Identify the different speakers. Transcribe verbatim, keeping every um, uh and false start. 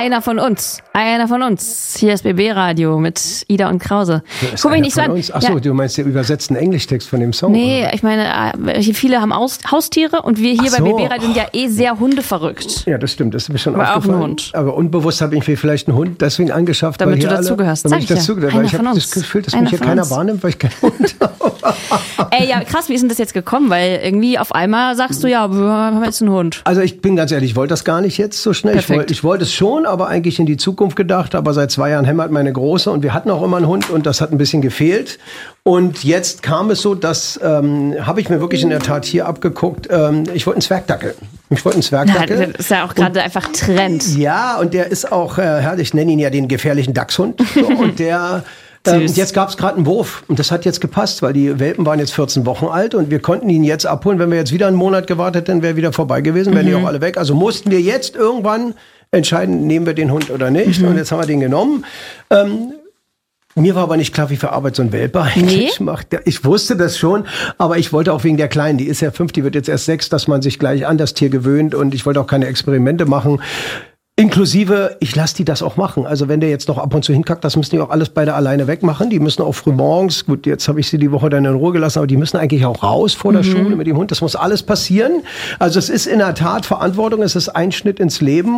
Speaker 1: Einer von uns. Einer von uns. Hier ist B B Radio mit Ida und Krause.
Speaker 2: Guck mich nicht so an. Achso, ja. Du meinst den übersetzten Englischtext von dem Song?
Speaker 1: Nee,
Speaker 2: oder?
Speaker 1: Ich meine, viele haben Haus, Haustiere und wir hier so. Bei B B Radio sind ja eh sehr hundeverrückt.
Speaker 2: Ja, das stimmt. Das ist mir schon
Speaker 1: Aber
Speaker 2: aufgefallen.
Speaker 1: Auch ein Hund.
Speaker 2: Aber unbewusst habe ich mir vielleicht einen Hund deswegen angeschafft.
Speaker 1: Damit
Speaker 2: weil
Speaker 1: du
Speaker 2: hier
Speaker 1: dazugehörst.
Speaker 2: Damit
Speaker 1: Sag
Speaker 2: ich dazugehöre. Weil ich habe das Gefühl, dass Einer mich hier keiner uns. wahrnimmt, weil ich keinen Hund habe.
Speaker 1: Ey, ja, krass, wie ist denn das jetzt gekommen? Weil irgendwie auf einmal sagst du, ja, wir haben jetzt einen Hund.
Speaker 2: Also ich bin ganz ehrlich, ich wollte das gar nicht jetzt so schnell. Ich wollte, ich wollte es schon, aber eigentlich in die Zukunft gedacht. Aber seit zwei Jahren hämmert meine Große und wir hatten auch immer einen Hund und das hat ein bisschen gefehlt. Und jetzt kam es so, dass, ähm, habe ich mir wirklich in der Tat hier abgeguckt, ähm, ich wollte einen Zwergdackel. Ich wollte einen Zwergdackel.
Speaker 1: Ja, das ist ja auch gerade einfach Trend.
Speaker 2: Ja, und der ist auch, äh, ich nenne ihn ja den gefährlichen Dachshund. So, und der... Ähm, jetzt gab es gerade einen Wurf und das hat jetzt gepasst, weil die Welpen waren jetzt vierzehn Wochen alt und wir konnten ihn jetzt abholen. Wenn wir jetzt wieder einen Monat gewartet hätten, wäre wieder vorbei gewesen, wären mhm. die auch alle weg. Also mussten wir jetzt irgendwann entscheiden, nehmen wir den Hund oder nicht. Mhm. Und jetzt haben wir den genommen. Ähm, Mir war aber nicht klar, wie viel Arbeit so ein Welpe eigentlich
Speaker 1: nee.
Speaker 2: macht. Ich wusste das schon, aber ich wollte auch wegen der Kleinen, die ist ja fünf, die wird jetzt erst sechs, dass man sich gleich an das Tier gewöhnt und ich wollte auch keine Experimente machen. Inklusive, ich lasse die das auch machen. Also wenn der jetzt noch ab und zu hinkackt, das müssen die auch alles beide alleine wegmachen. Die müssen auch früh morgens, gut, jetzt habe ich sie die Woche dann in Ruhe gelassen, aber die müssen eigentlich auch raus vor der mhm. Schule mit dem Hund. Das muss alles passieren. Also es ist in der Tat Verantwortung, es ist Einschnitt ins Leben.